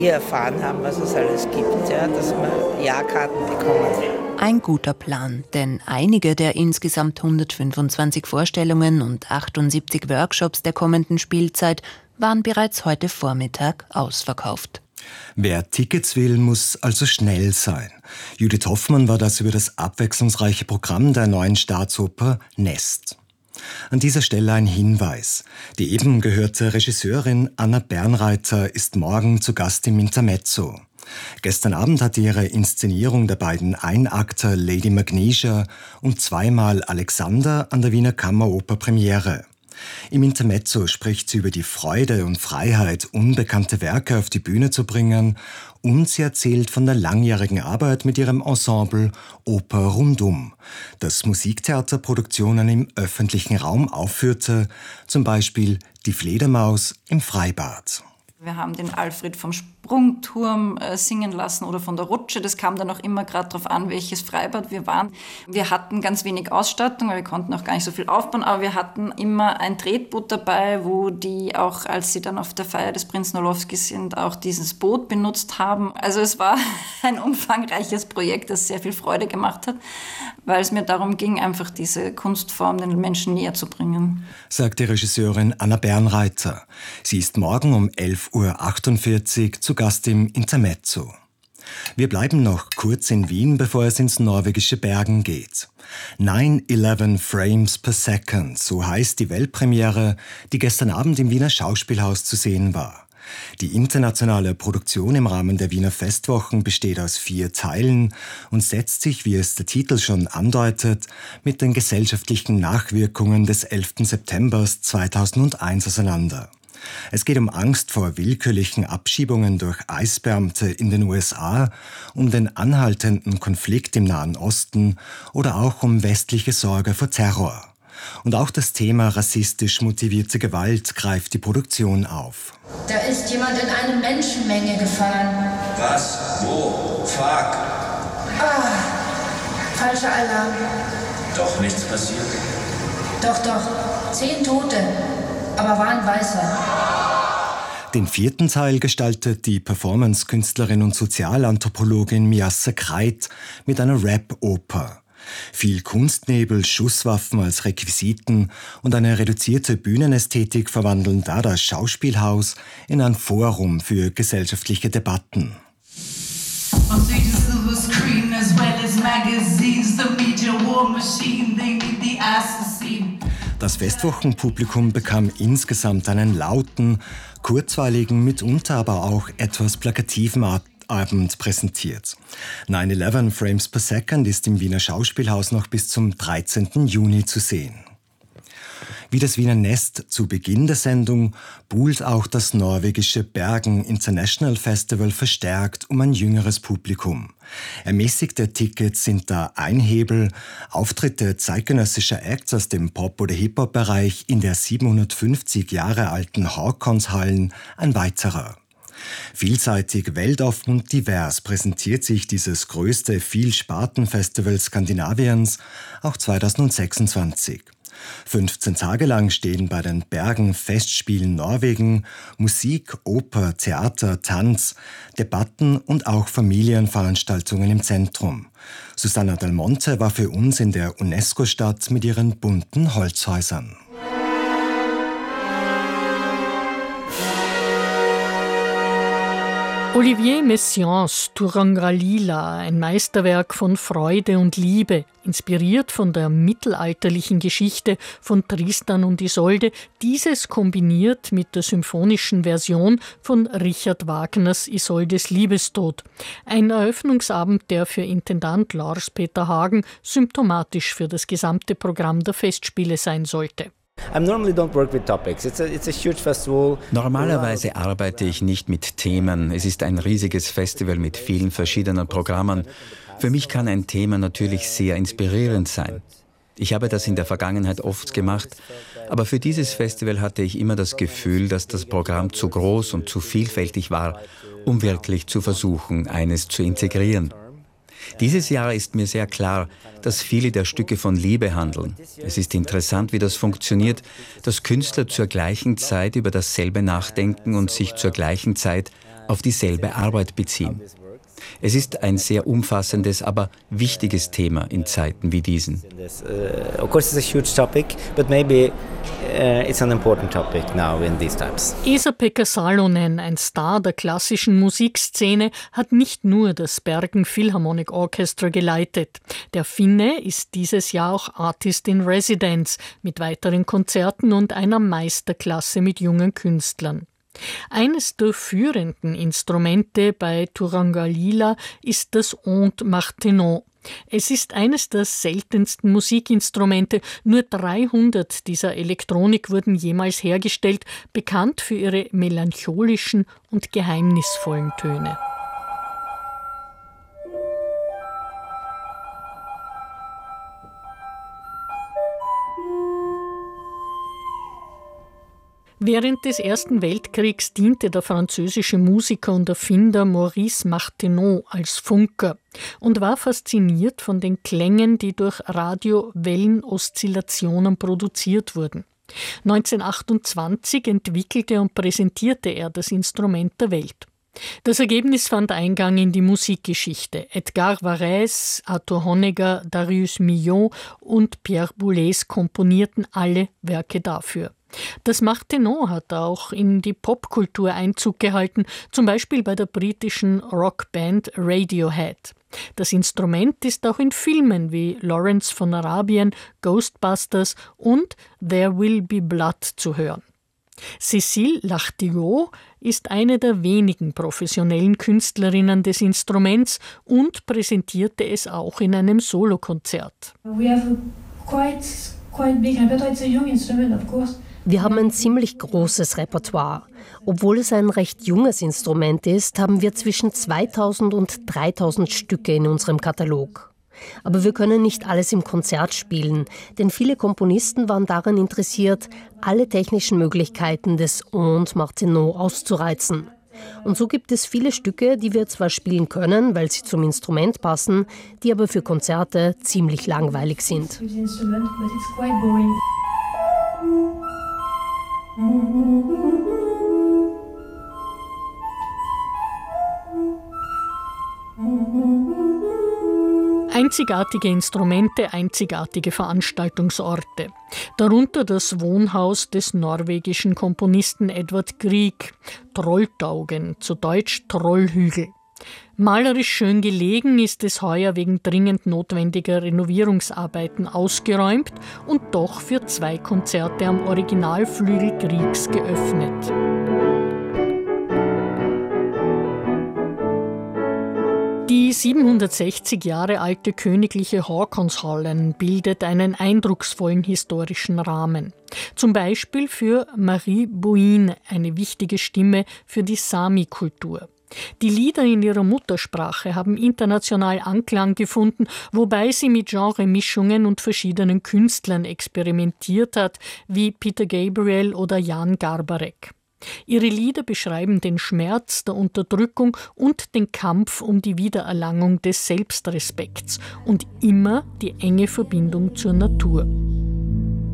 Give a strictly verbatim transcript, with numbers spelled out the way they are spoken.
hier erfahren haben, was es alles gibt, ja, dass wir Jahrkarten bekommen. Ein guter Plan, denn einige der insgesamt hundertfünfundzwanzig Vorstellungen und achtundsiebzig Workshops der kommenden Spielzeit waren bereits heute Vormittag ausverkauft. Wer Tickets will, muss also schnell sein. Judith Hoffmann war das über das abwechslungsreiche Programm der neuen Staatsoper Nest. An dieser Stelle ein Hinweis. Die eben gehörte Regisseurin Anna Bernreiter ist morgen zu Gast im Intermezzo. Gestern Abend hatte ihre Inszenierung der beiden Einakter Lady Magnesia und zweimal Alexander an der Wiener Kammeroper Premiere. Im Intermezzo spricht sie über die Freude und Freiheit, unbekannte Werke auf die Bühne zu bringen, und sie erzählt von der langjährigen Arbeit mit ihrem Ensemble Oper Rundum, das Musiktheaterproduktionen im öffentlichen Raum aufführte, zum Beispiel Die Fledermaus im Freibad. Wir haben den Alfred vom Sprungturm äh, singen lassen oder von der Rutsche. Das kam dann auch immer gerade darauf an, welches Freibad wir waren. Wir hatten ganz wenig Ausstattung, weil wir konnten auch gar nicht so viel aufbauen, aber wir hatten immer ein Tretboot dabei, wo die auch, als sie dann auf der Feier des Prinzen Orlowski sind, auch dieses Boot benutzt haben. Also es war ein umfangreiches Projekt, das sehr viel Freude gemacht hat, weil es mir darum ging, einfach diese Kunstform den Menschen näher zu bringen. Sagt die Regisseurin Anna Bernreiter. Sie ist morgen um elf Uhr achtundvierzig zu Gast im Intermezzo. Wir bleiben noch kurz in Wien, bevor es ins norwegische Bergen geht. nine eleven Frames per Second, so heißt die Weltpremiere, die gestern Abend im Wiener Schauspielhaus zu sehen war. Die internationale Produktion im Rahmen der Wiener Festwochen besteht aus vier Teilen und setzt sich, wie es der Titel schon andeutet, mit den gesellschaftlichen Nachwirkungen des elften September zweitausendeins auseinander. Es geht um Angst vor willkürlichen Abschiebungen durch I C E-Beamte in den U S A, um den anhaltenden Konflikt im Nahen Osten oder auch um westliche Sorge vor Terror. Und auch das Thema rassistisch motivierte Gewalt greift die Produktion auf. Da ist jemand in eine Menschenmenge gefahren. Was? Wo? Fuck! Ah, falscher Alarm. Doch nichts passiert? Doch, doch. Zehn Tote. Aber war ein Weißer. Den vierten Teil gestaltet die Performance-Künstlerin und Sozialanthropologin Miasse Kreit mit einer Rap-Oper. Viel Kunstnebel, Schusswaffen als Requisiten und eine reduzierte Bühnenästhetik verwandeln da das Schauspielhaus in ein Forum für gesellschaftliche Debatten. Das Festwochenpublikum bekam insgesamt einen lauten, kurzweiligen, mitunter aber auch etwas plakativen Abend präsentiert. nine eleven Frames per Second ist im Wiener Schauspielhaus noch bis zum dreizehnten Juni zu sehen. Wie das Wiener Nest zu Beginn der Sendung buhlt auch das norwegische Bergen International Festival verstärkt um ein jüngeres Publikum. Ermäßigte Tickets sind da ein Hebel, Auftritte zeitgenössischer Acts aus dem Pop- oder Hip-Hop-Bereich in der siebenhundertfünfzig Jahre alten Hawkons-Hallen ein weiterer. Vielseitig, weltoffen und divers präsentiert sich dieses größte Vielsparten-Festival Skandinaviens auch zweitausendsechsundzwanzig. fünfzehn Tage lang stehen bei den Bergen Festspielen Norwegen Musik, Oper, Theater, Tanz, Debatten und auch Familienveranstaltungen im Zentrum. Susanna Del Monte war für uns in der UNESCO-Stadt mit ihren bunten Holzhäusern. Olivier Messiaens Turangalila, ein Meisterwerk von Freude und Liebe, inspiriert von der mittelalterlichen Geschichte von Tristan und Isolde, dieses kombiniert mit der symphonischen Version von Richard Wagners Isoldes Liebestod. Ein Eröffnungsabend, der für Intendant Lars-Peter Hagen symptomatisch für das gesamte Programm der Festspiele sein sollte. Normalerweise arbeite ich nicht mit Themen. Es ist ein riesiges Festival mit vielen verschiedenen Programmen. Für mich kann ein Thema natürlich sehr inspirierend sein. Ich habe das in der Vergangenheit oft gemacht, aber für dieses Festival hatte ich immer das Gefühl, dass das Programm zu groß und zu vielfältig war, um wirklich zu versuchen, eines zu integrieren. Dieses Jahr ist mir sehr klar, dass viele der Stücke von Liebe handeln. Es ist interessant, wie das funktioniert, dass Künstler zur gleichen Zeit über dasselbe nachdenken und sich zur gleichen Zeit auf dieselbe Arbeit beziehen. Es ist ein sehr umfassendes, aber wichtiges Thema in Zeiten wie diesen. Of course, it's a huge topic, but maybe uh, it's an important topic now in these times. Esa-Pekka Salonen, ein Star der klassischen Musikszene, hat nicht nur das Bergen Philharmonic Orchestra geleitet. Der Finne ist dieses Jahr auch Artist in Residence mit weiteren Konzerten und einer Meisterklasse mit jungen Künstlern. Eines der führenden Instrumente bei Turangalila ist das Onde Martenot. Es ist eines der seltensten Musikinstrumente. Nur dreihundert dieser Elektronik wurden jemals hergestellt, bekannt für ihre melancholischen und geheimnisvollen Töne. Während des Ersten Weltkriegs diente der französische Musiker und Erfinder Maurice Martenot als Funker und war fasziniert von den Klängen, die durch Radiowellenoszillationen produziert wurden. neunzehnhundertachtundzwanzig entwickelte und präsentierte er das Instrument der Welt. Das Ergebnis fand Eingang in die Musikgeschichte. Edgar Varèse, Arthur Honegger, Darius Milhaud und Pierre Boulez komponierten alle Werke dafür. Das Martenot hat auch in die Popkultur Einzug gehalten, zum Beispiel bei der britischen Rockband Radiohead. Das Instrument ist auch in Filmen wie Lawrence von Arabien, Ghostbusters und There Will Be Blood zu hören. Cécile Lartigot ist eine der wenigen professionellen Künstlerinnen des Instruments und präsentierte es auch in einem Solokonzert. We have quite, quite big repertoire. It's a young instrument, of course. Wir haben ein ziemlich großes Repertoire. Obwohl es ein recht junges Instrument ist, haben wir zwischen zweitausend und dreitausend Stücke in unserem Katalog. Aber wir können nicht alles im Konzert spielen, denn viele Komponisten waren daran interessiert, alle technischen Möglichkeiten des Onde Martenot auszureizen. Und so gibt es viele Stücke, die wir zwar spielen können, weil sie zum Instrument passen, die aber für Konzerte ziemlich langweilig sind. Einzigartige Instrumente, einzigartige Veranstaltungsorte. Darunter das Wohnhaus des norwegischen Komponisten Edvard Grieg, Trolltaugen, zu Deutsch Trollhügel. Malerisch schön gelegen ist es heuer wegen dringend notwendiger Renovierungsarbeiten ausgeräumt und doch für zwei Konzerte am Originalflügel Griegs geöffnet. Die siebenhundertsechzig Jahre alte königliche Håkonshallen bildet einen eindrucksvollen historischen Rahmen. Zum Beispiel für Marie Boine, eine wichtige Stimme für die Sami-Kultur. Die Lieder in ihrer Muttersprache haben international Anklang gefunden, wobei sie mit Genremischungen und verschiedenen Künstlern experimentiert hat, wie Peter Gabriel oder Jan Garbarek. Ihre Lieder beschreiben den Schmerz der Unterdrückung und den Kampf um die Wiedererlangung des Selbstrespekts und immer die enge Verbindung zur Natur.